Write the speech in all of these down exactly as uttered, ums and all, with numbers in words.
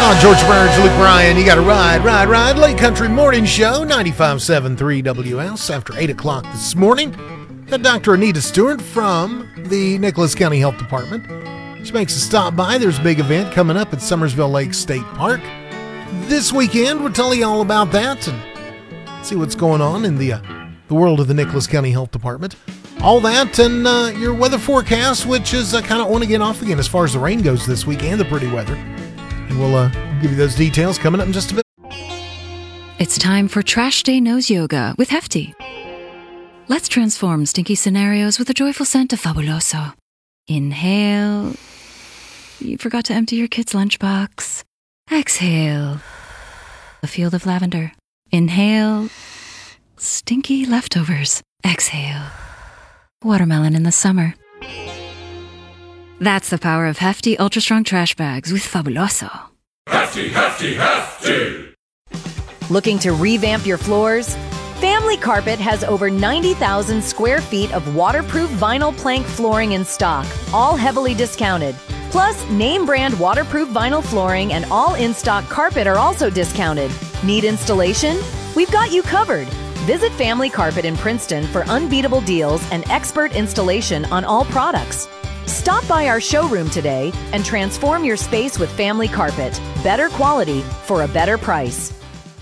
Oh, George Burns, Luke Bryan, you got to ride, ride, ride. Late Country Morning Show, ninety-five point seven three W S. After eight o'clock this morning, got Doctor Anita Stewart from the Nicholas County Health Department. She makes a stop by. There's a big event coming up at Summersville Lake State Park this weekend. We'll tell you all about that and see what's going on in the, uh, the world of the Nicholas County Health Department. All that and uh, your weather forecast, which is uh, kind of on again, off again as far as the rain goes this week and the pretty weather. And we'll uh, give you those details coming up in just a bit. It's time for Trash Day Nose Yoga with Hefty. Let's transform stinky scenarios with a joyful scent of Fabuloso. Inhale. You forgot to empty your kid's lunchbox. Exhale. A field of lavender. Inhale. Stinky leftovers. Exhale. Watermelon in the summer. That's the power of Hefty Ultra Strong Trash Bags with Fabuloso. Hefty, hefty, hefty! Looking to revamp your floors? Family Carpet has over ninety thousand square feet of waterproof vinyl plank flooring in stock, all heavily discounted. Plus, name brand waterproof vinyl flooring and all in-stock carpet are also discounted. Need installation? We've got you covered. Visit Family Carpet in Princeton for unbeatable deals and expert installation on all products. Stop by our showroom today and transform your space with Family Carpet. Better quality for a better price.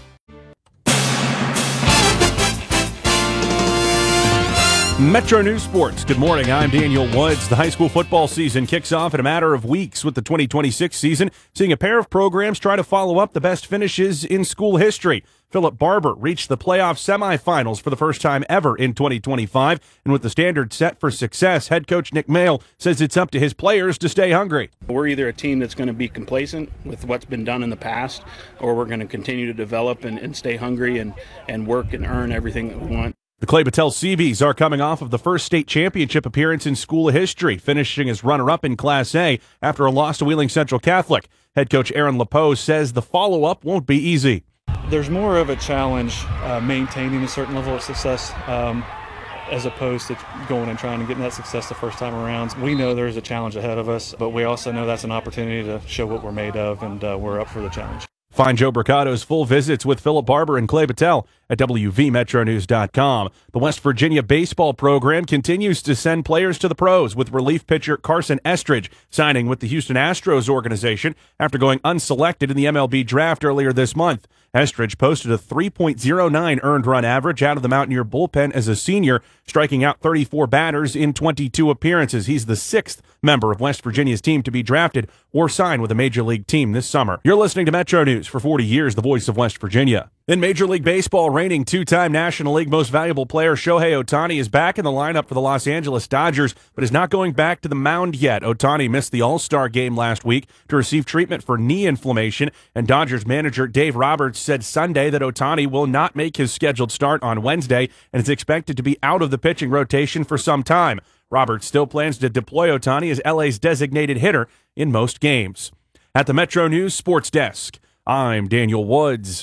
Metro News Sports. Good morning. I'm Daniel Woods. The high school football season kicks off in a matter of weeks with the twenty twenty-six season, seeing a pair of programs try to follow up the best finishes in school history. Philip Barber reached the playoff semifinals for the first time ever in twenty twenty-five, and with the standard set for success, head coach Nick Mail says it's up to his players to stay hungry. We're either a team that's going to be complacent with what's been done in the past, or we're going to continue to develop and, and stay hungry and, and work and earn everything that we want. The Clay Battelle Seabees are coming off of the first state championship appearance in school history, finishing as runner-up in Class A after a loss to Wheeling Central Catholic. Head coach Aaron LePeau says the follow-up won't be easy. There's more of a challenge uh, maintaining a certain level of success um, as opposed to going and trying to get that success the first time around. We know there's a challenge ahead of us, but we also know that's an opportunity to show what we're made of, and uh, we're up for the challenge. Find Joe Bricato's full visits with Philip Barber and Clay Battelle at W V Metro News dot com. The West Virginia baseball program continues to send players to the pros, with relief pitcher Carson Estridge signing with the Houston Astros organization after going unselected in the M L B draft earlier this month. Estridge posted a three point oh nine earned run average out of the Mountaineer bullpen as a senior, striking out thirty-four batters in twenty-two appearances. He's the sixth member of West Virginia's team to be drafted or sign with a major league team this summer. You're listening to Metro News, for forty years, the voice of West Virginia. In Major League Baseball, reigning two-time National League Most Valuable Player Shohei Ohtani is back in the lineup for the Los Angeles Dodgers, but is not going back to the mound yet. Ohtani missed the All-Star game last week to receive treatment for knee inflammation, and Dodgers manager Dave Roberts said Sunday that Ohtani will not make his scheduled start on Wednesday and is expected to be out of the pitching rotation for some time. Roberts still plans to deploy Ohtani as L A's designated hitter in most games. At the Metro News Sports Desk, I'm Daniel Woods.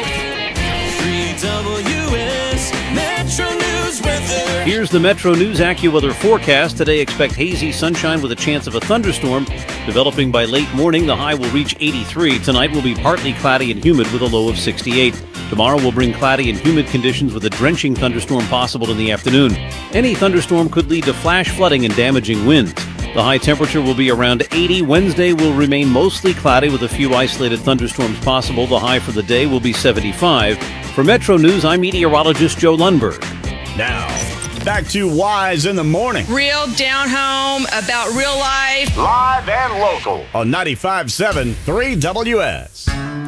W S Metro News weather. Here's the Metro News AccuWeather forecast. Today, expect hazy sunshine with a chance of a thunderstorm. Developing by late morning, the high will reach eighty-three. Tonight will be partly cloudy and humid with a low of sixty-eight. Tomorrow will bring cloudy and humid conditions with a drenching thunderstorm possible in the afternoon. Any thunderstorm could lead to flash flooding and damaging winds. The high temperature will be around eighty. Wednesday will remain mostly cloudy with a few isolated thunderstorms possible. The high for the day will be seventy-five. For Metro News, I'm meteorologist Joe Lundberg. Now, back to Wise in the Morning. Real down home about real life. Live and local on ninety-five point seven three W S.